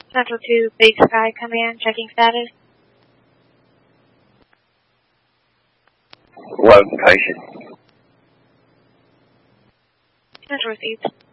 Central 2, Big Sky Command, checking status. Location. Central received.